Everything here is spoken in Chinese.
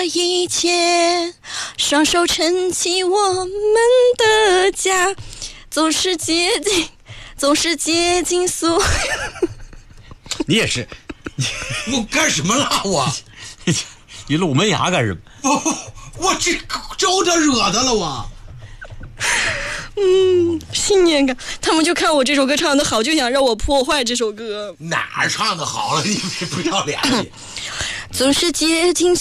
一切，双手撑起我们的家，总是接近所。 你也是， 我干什么了我？ 你露门牙干什么？ 我这招他惹他了我。 信念感，他们就看我这首歌唱得好，就想让我破坏这首歌。 哪儿唱的好了？你不要脸！ 总是接近